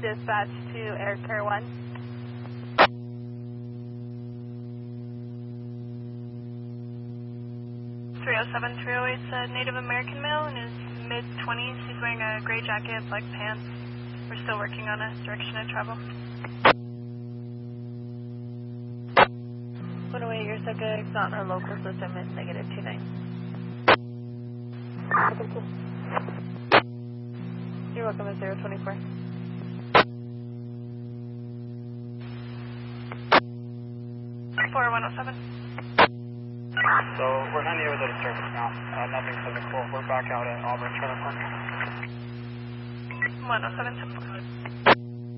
dispatch to Air Care 1. It's a Native American male in his mid-20s. He's wearing a gray jacket, black pants. We're still working on a direction of travel. 108, your subject's not in our local system. It's negative 29. You're welcome at 024. 4107. So we're handing over the disturbance now. Nothing physical. We're back out at Auburn Trailer Park. 107.